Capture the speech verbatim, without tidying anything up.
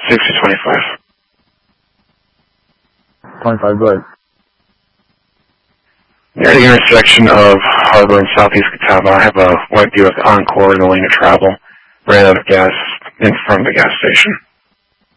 sixty twenty-five. twenty-five, go ahead. Near the intersection of Harbor and Southeast Catawba, I have a white Buick Encore in the lane of travel. Ran out of gas in front of the gas station.